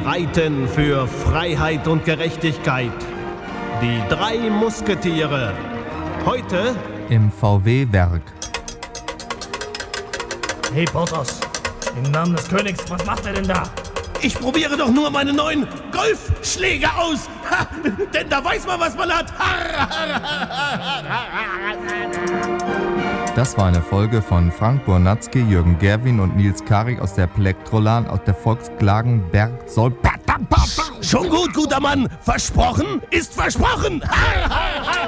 reiten für Freiheit und Gerechtigkeit. Die 3 Musketiere. Heute im VW-Werk. Hey Porthos, im Namen des Königs, was macht er denn da? Ich probiere doch nur meine neuen Golfschläge aus. Ha, denn da weiß man, was man hat. Das war eine Folge von Frank Bornatzky, Jürgen Gerwin und Nils Karik aus der Plektrolan aus der Volksklagen-Berg soll. Schon gut, guter Mann. Versprochen ist versprochen.